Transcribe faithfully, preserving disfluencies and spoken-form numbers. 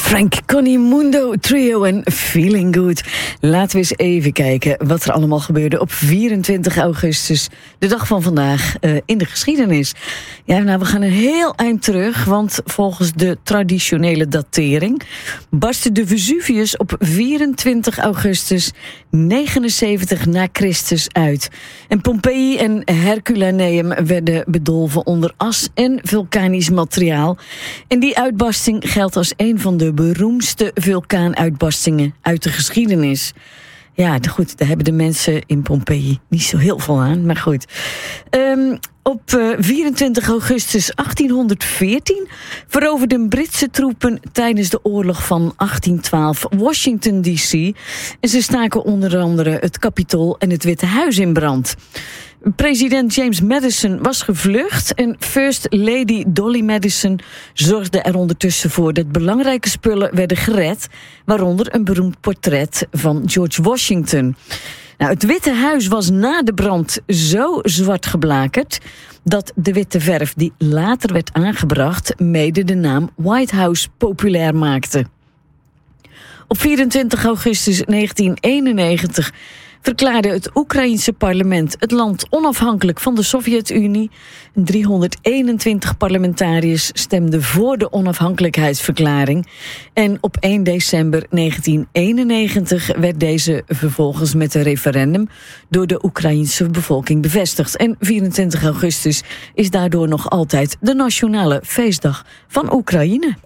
Frank Conimundo Trio en Feeling Good. Laten we eens even kijken wat er allemaal gebeurde op vierentwintig augustus, de dag van vandaag, uh, in de geschiedenis. Ja, nou, we gaan een heel eind terug, want volgens de traditionele datering barstte de Vesuvius op vierentwintig augustus negenenzeventig na Christus uit. En Pompeii en Herculaneum werden bedolven onder as en vulkanisch materiaal. En die uitbarsting geldt als een van de beroemdste vulkaanuitbarstingen uit de geschiedenis. Ja, goed, daar hebben de mensen in Pompeii niet zo heel veel aan, maar goed. Um, op uh, vierentwintig augustus achttienhonderdveertien veroverden Britse troepen tijdens de oorlog van achttien twaalf Washington D C. En ze staken onder andere het Capitool en het Witte Huis in brand. President James Madison was gevlucht en First Lady Dolly Madison zorgde er ondertussen voor dat belangrijke spullen werden gered, waaronder een beroemd portret van George Washington. Nou, het Witte Huis was na de brand zo zwart geblakerd dat de witte verf die later werd aangebracht mede de naam White House populair maakte. Op vierentwintig augustus negentien eenennegentig verklaarde het Oekraïense parlement het land onafhankelijk van de Sovjet-Unie. driehonderdeenentwintig parlementariërs stemden voor de onafhankelijkheidsverklaring. En op één december negentien eenennegentig werd deze vervolgens met een referendum door de Oekraïense bevolking bevestigd. En vierentwintig augustus is daardoor nog altijd de nationale feestdag van Oekraïne.